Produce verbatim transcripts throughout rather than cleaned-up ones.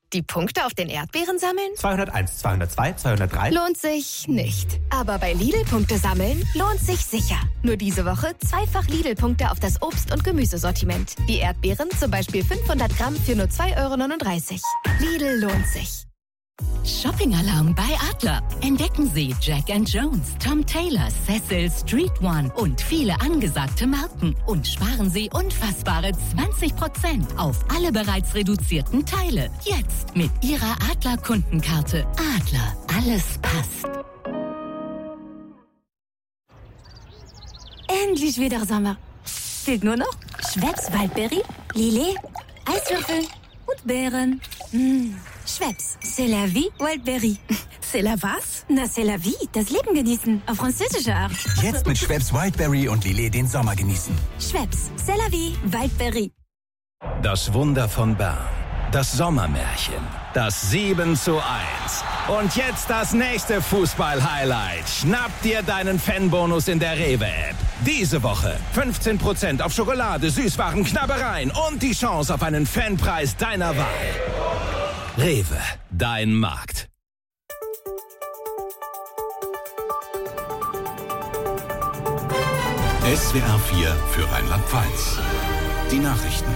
Die Punkte auf den Erdbeeren sammeln? zweihunderteins, zweihundertzwei, zweihundertdrei. Lohnt sich nicht. Aber bei Lidl Punkte sammeln lohnt sich sicher. Nur diese Woche zweifach Lidl-Punkte auf das Obst- und Gemüsesortiment. Die Erdbeeren zum Beispiel fünfhundert Gramm für nur zwei Euro neununddreißig. Lidl lohnt sich. Shopping-Alarm bei Adler. Entdecken Sie Jack and Jones, Tom Taylor, Cecil, Street One und viele angesagte Marken. Und sparen Sie unfassbare zwanzig Prozent auf alle bereits reduzierten Teile. Jetzt mit Ihrer Adler-Kundenkarte. Adler, alles passt. Endlich wieder Sommer. Fehlt nur noch Schweppes Waldbeere, Lillet, Eiswürfel und Beeren. Mmh. Schweppes, c'est la vie, Wildberry. C'est la was? Na, c'est la vie, das Leben genießen, auf französische Art. Jetzt mit Schweppes Wildberry und Lillet den Sommer genießen. Schweppes, c'est la vie, Wildberry. Das Wunder von Bern. Das Sommermärchen. Das sieben zu eins. Und jetzt das nächste Fußball-Highlight. Schnapp dir deinen Fanbonus in der Rewe-App. Diese Woche fünfzehn Prozent auf Schokolade, Süßwaren, Knabbereien und die Chance auf einen Fanpreis deiner Wahl. Rewe, dein Markt. S W R vier für Rheinland-Pfalz. Die Nachrichten.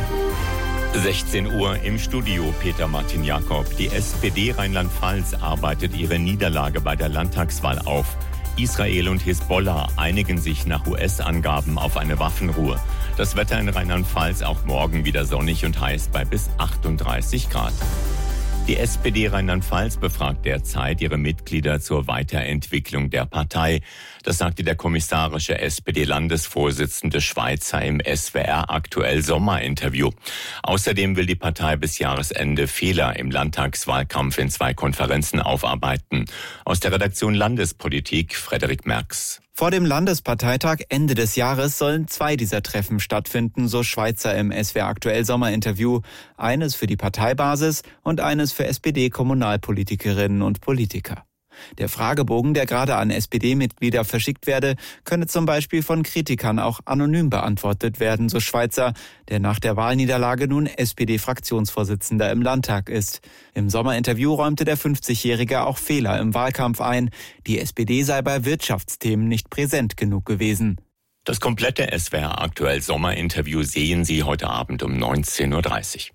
sechzehn Uhr im Studio, Peter Martin Jakob. Die S P D Rheinland-Pfalz arbeitet ihre Niederlage bei der Landtagswahl auf. Israel und Hisbollah einigen sich nach U S-Angaben auf eine Waffenruhe. Das Wetter in Rheinland-Pfalz auch morgen wieder sonnig und heiß bei bis achtunddreißig Grad. Die S P D Rheinland-Pfalz befragt derzeit ihre Mitglieder zur Weiterentwicklung der Partei. Das sagte der kommissarische S P D-Landesvorsitzende Schweizer im S W R aktuell Sommerinterview. Außerdem will die Partei bis Jahresende Fehler im Landtagswahlkampf in zwei Konferenzen aufarbeiten. Aus der Redaktion Landespolitik Frederik Merx. Vor dem Landesparteitag Ende des Jahres sollen zwei dieser Treffen stattfinden, so Schweizer im S W R aktuell Sommerinterview. Eines für die Parteibasis und eines für S P D-Kommunalpolitikerinnen und Politiker. Der Fragebogen, der gerade an S P D-Mitglieder verschickt werde, könne zum Beispiel von Kritikern auch anonym beantwortet werden, so Schweizer, der nach der Wahlniederlage nun S P D-Fraktionsvorsitzender im Landtag ist. Im Sommerinterview räumte der fünfzigjährige auch Fehler im Wahlkampf ein. Die S P D sei bei Wirtschaftsthemen nicht präsent genug gewesen. Das komplette S W R aktuell Sommerinterview sehen Sie heute Abend um neunzehn Uhr dreißig.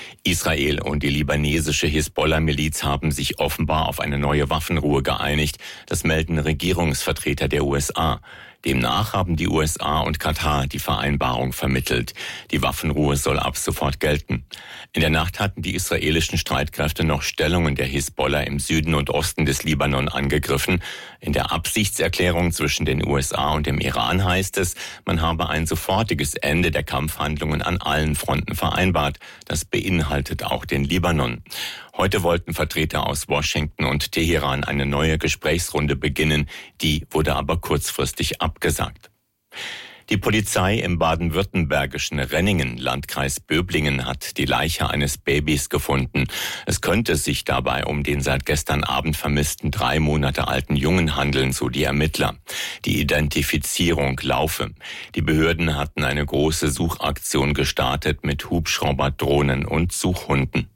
Israel und die libanesische Hisbollah-Miliz haben sich offenbar auf eine neue Waffenruhe geeinigt. Das melden Regierungsvertreter der U S A. Demnach haben die U S A und Katar die Vereinbarung vermittelt. Die Waffenruhe soll ab sofort gelten. In der Nacht hatten die israelischen Streitkräfte noch Stellungen der Hisbollah im Süden und Osten des Libanon angegriffen. In der Absichtserklärung zwischen den U S A und dem Iran heißt es, man habe ein sofortiges Ende der Kampfhandlungen an allen Fronten vereinbart. Das beinhaltet auch den Libanon. Heute wollten Vertreter aus Washington und Teheran eine neue Gesprächsrunde beginnen. Die wurde aber kurzfristig abgesagt. Die Polizei im baden-württembergischen Renningen, Landkreis Böblingen, hat die Leiche eines Babys gefunden. Es könnte sich dabei um den seit gestern Abend vermissten drei Monate alten Jungen handeln, so die Ermittler. Die Identifizierung laufe. Die Behörden hatten eine große Suchaktion gestartet mit Hubschrauber, Drohnen und Suchhunden.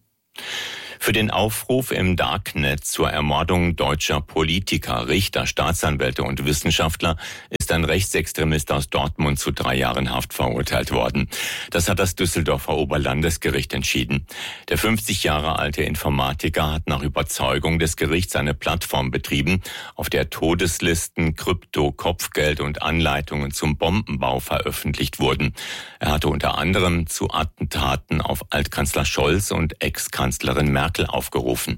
Für den Aufruf im Darknet zur Ermordung deutscher Politiker, Richter, Staatsanwälte und Wissenschaftler ist ein Rechtsextremist aus Dortmund zu drei Jahren Haft verurteilt worden. Das hat das Düsseldorfer Oberlandesgericht entschieden. Der fünfzig Jahre alte Informatiker hat nach Überzeugung des Gerichts eine Plattform betrieben, auf der Todeslisten, Krypto, Kopfgeld und Anleitungen zum Bombenbau veröffentlicht wurden. Er hatte unter anderem zu Attentaten auf Altkanzler Scholz und Ex-Kanzlerin Merkel aufgerufen.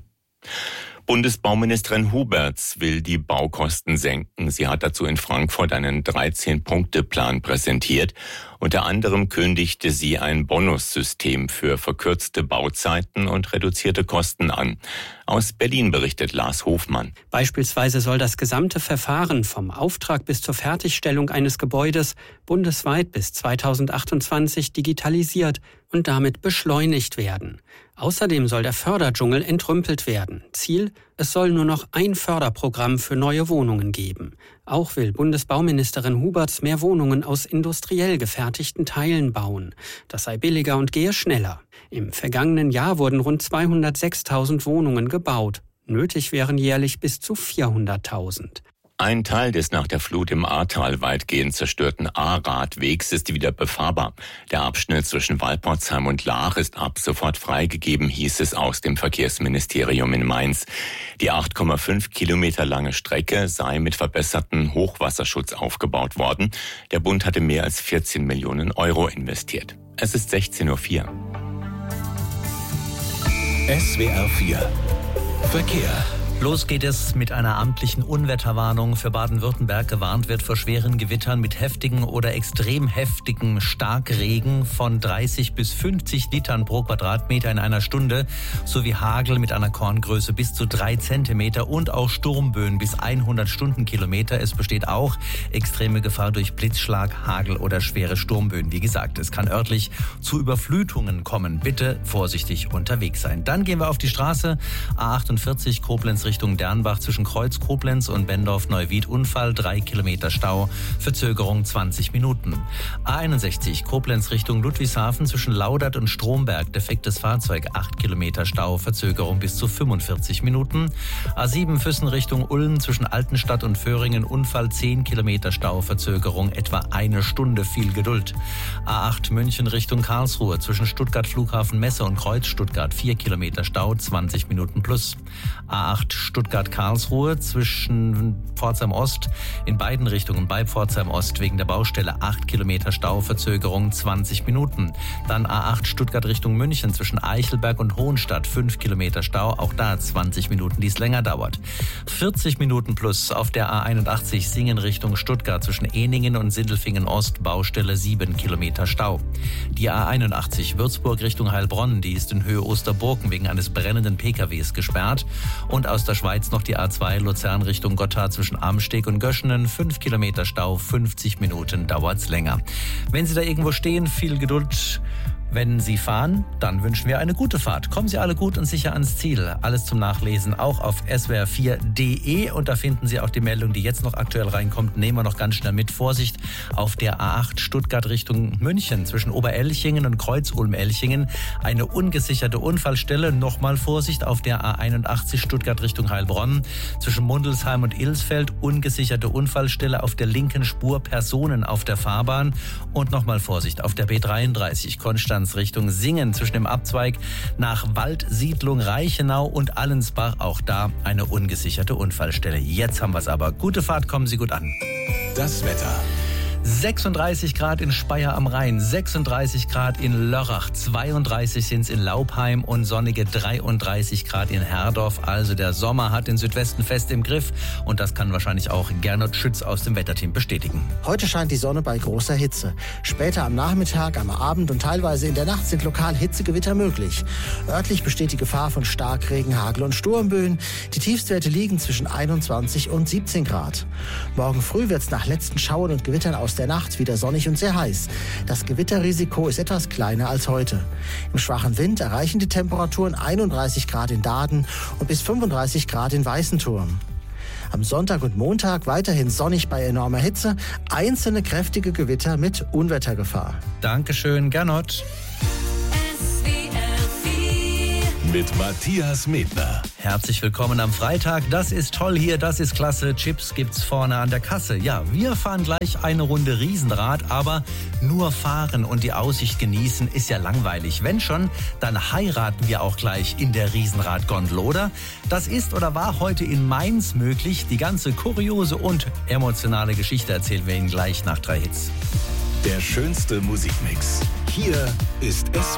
Bundesbauministerin Huberts will die Baukosten senken. Sie hat dazu in Frankfurt einen dreizehn-Punkte-Plan präsentiert. Unter anderem kündigte sie ein Bonussystem für verkürzte Bauzeiten und reduzierte Kosten an. Aus Berlin berichtet Lars Hofmann. Beispielsweise soll das gesamte Verfahren vom Auftrag bis zur Fertigstellung eines Gebäudes bundesweit bis zweitausendachtundzwanzig digitalisiert und damit beschleunigt werden. Außerdem soll der Förderdschungel entrümpelt werden. Ziel: Es soll nur noch ein Förderprogramm für neue Wohnungen geben. Auch will Bundesbauministerin Huberts mehr Wohnungen aus industriell gefertigten Teilen bauen. Das sei billiger und gehe schneller. Im vergangenen Jahr wurden rund zweihundertsechstausend Wohnungen gebaut. Nötig wären jährlich bis zu vierhunderttausend. Ein Teil des nach der Flut im Ahrtal weitgehend zerstörten A-Radwegs ist wieder befahrbar. Der Abschnitt zwischen Walporzheim und Laach ist ab sofort freigegeben, hieß es aus dem Verkehrsministerium in Mainz. Die acht Komma fünf Kilometer lange Strecke sei mit verbessertem Hochwasserschutz aufgebaut worden. Der Bund hatte mehr als vierzehn Millionen Euro investiert. Es ist sechzehn Uhr vier. S W R vier Verkehr. Los geht es mit einer amtlichen Unwetterwarnung. Für Baden-Württemberg gewarnt wird vor schweren Gewittern mit heftigen oder extrem heftigen Starkregen von dreißig bis fünfzig Litern pro Quadratmeter in einer Stunde sowie Hagel mit einer Korngröße bis zu drei Zentimeter und auch Sturmböen bis hundert Stundenkilometer. Es besteht auch extreme Gefahr durch Blitzschlag, Hagel oder schwere Sturmböen. Wie gesagt, es kann örtlich zu Überflutungen kommen. Bitte vorsichtig unterwegs sein. Dann gehen wir auf die Straße. A achtundvierzig Koblenz Richtung Dernbach zwischen Kreuz Koblenz und Bendorf-Neuwied Unfall, drei Kilometer Stau, Verzögerung zwanzig Minuten. A einundsechzig Koblenz Richtung Ludwigshafen zwischen Laudert und Stromberg, defektes Fahrzeug, acht Kilometer Stau, Verzögerung bis zu fünfundvierzig Minuten. A sieben Füssen Richtung Ulm zwischen Altenstadt und Föhringen Unfall, zehn Kilometer Stau, Verzögerung etwa eine Stunde, viel Geduld. A acht München Richtung Karlsruhe zwischen Stuttgart Flughafen Messe und Kreuz Stuttgart, vier Kilometer Stau, zwanzig Minuten plus. A acht Stuttgart-Karlsruhe zwischen Pforzheim Ost in beiden Richtungen bei Pforzheim Ost wegen der Baustelle acht Kilometer Stau, Verzögerung zwanzig Minuten. Dann A acht Stuttgart Richtung München zwischen Eichelberg und Hohenstadt, fünf Kilometer Stau, auch da zwanzig Minuten, die es länger dauert. vierzig Minuten plus auf der A einundachtzig Singen Richtung Stuttgart zwischen Ehningen und Sindelfingen Ost, Baustelle sieben Kilometer Stau. Die A einundachtzig Würzburg Richtung Heilbronn, die ist in Höhe Osterburken wegen eines brennenden P K Ws gesperrt. Und aus der Schweiz noch die A zwei Luzern Richtung Gotthard zwischen Amsteg und Göschenen. fünf Kilometer Stau, fünfzig Minuten dauert's länger. Wenn Sie da irgendwo stehen, viel Geduld. Wenn Sie fahren, dann wünschen wir eine gute Fahrt. Kommen Sie alle gut und sicher ans Ziel. Alles zum Nachlesen auch auf S W R vier punkt de und da finden Sie auch die Meldung, die jetzt noch aktuell reinkommt. Nehmen wir noch ganz schnell mit. Vorsicht auf der A acht Stuttgart Richtung München zwischen Oberelchingen und Kreuz-Ulm-Elchingen. Eine ungesicherte Unfallstelle. Nochmal Vorsicht auf der A einundachtzig Stuttgart Richtung Heilbronn zwischen Mundelsheim und Ilsfeld. Ungesicherte Unfallstelle auf der linken Spur, Personen auf der Fahrbahn. Und nochmal Vorsicht auf der B dreiunddreißig Konstanz Richtung Singen zwischen dem Abzweig nach Waldsiedlung Reichenau und Allensbach. Auch da eine ungesicherte Unfallstelle. Jetzt haben wir es aber. Gute Fahrt, kommen Sie gut an. Das Wetter. sechsunddreißig Grad in Speyer am Rhein, sechsunddreißig Grad in Lörrach, zweiunddreißig sind es in Laupheim und sonnige dreiunddreißig Grad in Herdorf. Also der Sommer hat den Südwesten fest im Griff und das kann wahrscheinlich auch Gernot Schütz aus dem Wetterteam bestätigen. Heute scheint die Sonne bei großer Hitze. Später am Nachmittag, am Abend und teilweise in der Nacht sind lokal Hitzegewitter möglich. Örtlich besteht die Gefahr von Starkregen, Hagel und Sturmböen. Die Tiefstwerte liegen zwischen einundzwanzig und siebzehn Grad. Morgen früh wird es nach letzten Schauern und Gewittern aus der Nacht wieder sonnig und sehr heiß. Das Gewitterrisiko ist etwas kleiner als heute. Im schwachen Wind erreichen die Temperaturen einunddreißig Grad in Dahden und bis fünfunddreißig Grad in Weißenturm. Am Sonntag und Montag weiterhin sonnig bei enormer Hitze, einzelne kräftige Gewitter mit Unwettergefahr. Dankeschön, Gernot. Mit Matthias Medner. Herzlich willkommen am Freitag. Das ist toll hier, das ist klasse. Chips gibt's vorne an der Kasse. Ja, wir fahren gleich eine Runde Riesenrad, aber nur fahren und die Aussicht genießen ist ja langweilig. Wenn schon, dann heiraten wir auch gleich in der Riesenrad-Gondel, oder? Das ist oder war heute in Mainz möglich. Die ganze kuriose und emotionale Geschichte erzählen wir Ihnen gleich nach drei Hits. Der schönste Musikmix. Hier ist S